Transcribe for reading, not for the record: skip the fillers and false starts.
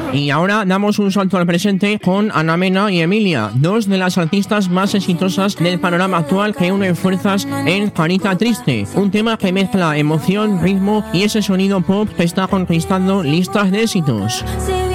Y ahora damos un salto al presente con Ana Mena y Emilia, dos de las artistas más exitosas del panorama actual que unen fuerzas en Carita Triste, un tema que mezcla emoción, ritmo y ese sonido pop que está conquistando listas de éxitos.